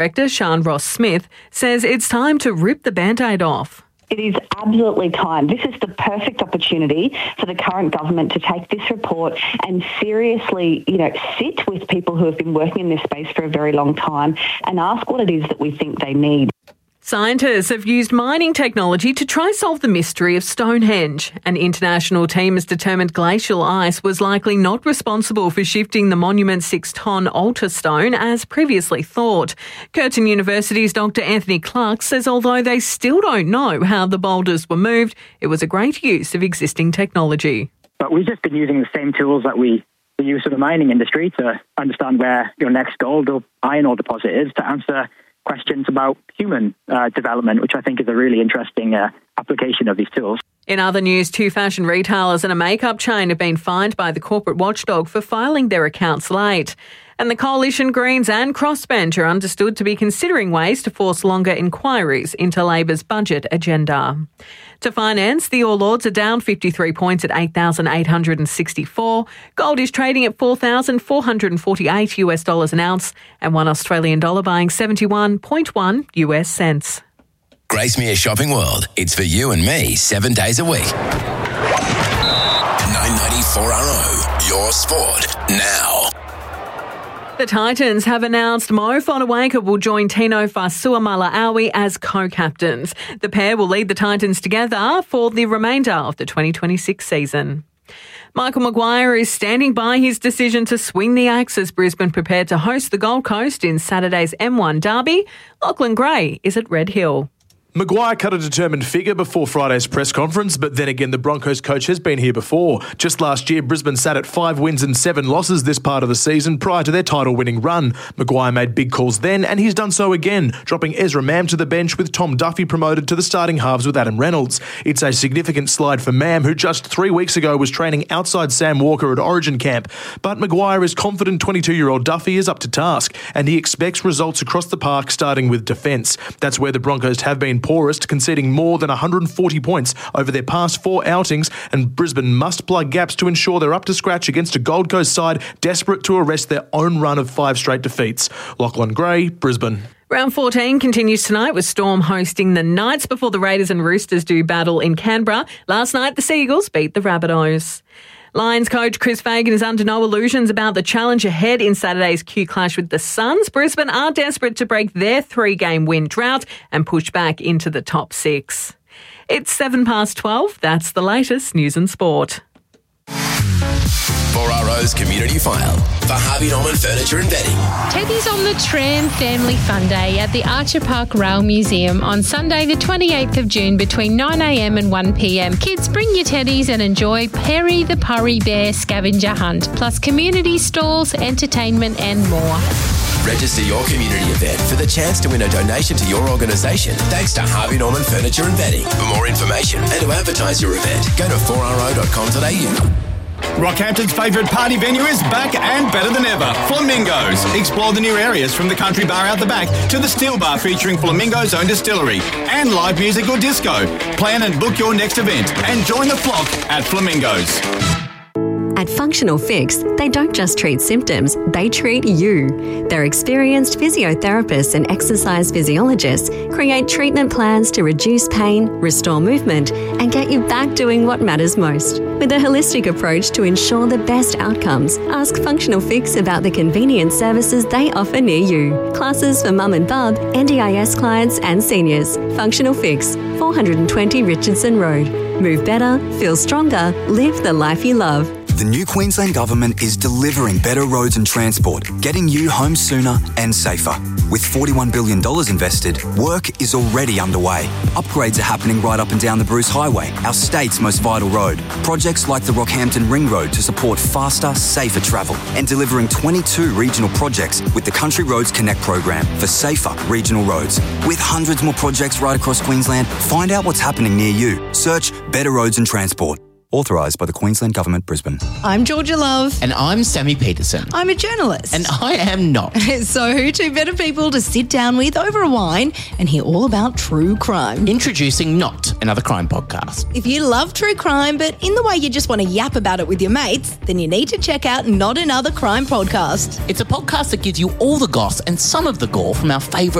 Director Sian Ross-Smith says it's time to rip the Band-Aid off. It is absolutely time. This is the perfect opportunity for the current government to take this report and seriously, sit with people who have been working in this space for a very long time and ask what it is that we think they need. Scientists have used mining technology to try solve the mystery of Stonehenge. An international team has determined glacial ice was likely not responsible for shifting the monument's 6-ton altar stone as previously thought. Curtin University's Dr. Anthony Clark says although they still don't know how the boulders were moved, it was a great use of existing technology. But we've just been using the same tools that we use in the mining industry to understand where your next gold or iron ore deposit is, to answer questions about human development, which I think is a really interesting application of these tools. In other news, 2 fashion retailers and a makeup chain have been fined by the corporate watchdog for filing their accounts late. And the Coalition Greens and Crossbench are understood to be considering ways to force longer inquiries into Labor's budget agenda. To finance, the All Ords are down 53 points at $8,864. Gold is trading at $4,448 an ounce, and $1 Australian dollar buying 71.1 US cents. Gracemere Shopping World. It's for you and me 7 days a week. 994RO. Your sport now. The Titans have announced Mo Fotuaika will join Tino Fa'asuamaleaui as co-captains. The pair will lead the Titans together for the remainder of the 2026 season. Michael Maguire is standing by his decision to swing the axe as Brisbane prepared to host the Gold Coast in Saturday's M1 derby. Lachlan Gray is at Red Hill. Maguire cut a determined figure before Friday's press conference, but then again the Broncos coach has been here before. Just last year, Brisbane sat at 5 wins and 7 losses this part of the season prior to their title-winning run. Maguire made big calls then, and he's done so again, dropping Ezra Mam to the bench with Tom Duffy promoted to the starting halves with Adam Reynolds. It's a significant slide for Mam, who just 3 weeks ago was training outside Sam Walker at Origin camp. But Maguire is confident 22-year-old Duffy is up to task, and he expects results across the park starting with defence. That's where the Broncos have been poorest, conceding more than 140 points over their past 4 outings, and Brisbane must plug gaps to ensure they're up to scratch against a Gold Coast side desperate to arrest their own run of 5 straight defeats. Lachlan Gray, Brisbane. Round 14 continues tonight with Storm hosting the Knights before the Raiders and Roosters do battle in Canberra. Last night, the Seagulls beat the Rabbitohs. Lions coach Chris Fagan is under no illusions about the challenge ahead in Saturday's Q clash with the Suns. Brisbane are desperate to break their 3-game win drought and push back into the top 6. It's 12:07. That's the latest news and sport. 4RO's Community File for Harvey Norman Furniture and Bedding. Teddy's on the Tram Family Fun Day at the Archer Park Rail Museum on Sunday the 28th of June between 9am and 1pm. Kids, bring your teddies and enjoy Perry the Purry Bear scavenger hunt, plus community stalls, entertainment and more. Register your community event for the chance to win a donation to your organisation thanks to Harvey Norman Furniture and Bedding. For more information and to advertise your event, go to 4ro.com.au. Rockhampton's favourite party venue is back and better than ever. Flamingos. Explore the new areas from the country bar out the back to the steel bar featuring Flamingo's own distillery and live music or disco. Plan and book your next event and join the flock at Flamingos. At Functional Fix, they don't just treat symptoms, they treat you. Their experienced physiotherapists and exercise physiologists create treatment plans to reduce pain, restore movement, and get you back doing what matters most. With a holistic approach to ensure the best outcomes, ask Functional Fix about the convenient services they offer near you. Classes for mum and bub, NDIS clients and seniors. Functional Fix, 420 Richardson Road. Move better, feel stronger, live the life you love. The new Queensland Government is delivering better roads and transport, getting you home sooner and safer. With $41 billion invested, work is already underway. Upgrades are happening right up and down the Bruce Highway, our state's most vital road. Projects like the Rockhampton Ring Road to support faster, safer travel, and delivering 22 regional projects with the Country Roads Connect program for safer regional roads. With hundreds more projects right across Queensland, find out what's happening near you. Search Better Roads and Transport. Authorised by the Queensland Government, Brisbane. I'm Georgia Love. And I'm Sammy Peterson. I'm a journalist. And I am not. So who two better people to sit down with over a wine and hear all about true crime? Introducing Not Another Crime Podcast. If you love true crime, but in the way you just want to yap about it with your mates, then you need to check out Not Another Crime Podcast. It's a podcast that gives you all the goss and some of the gore from our favourite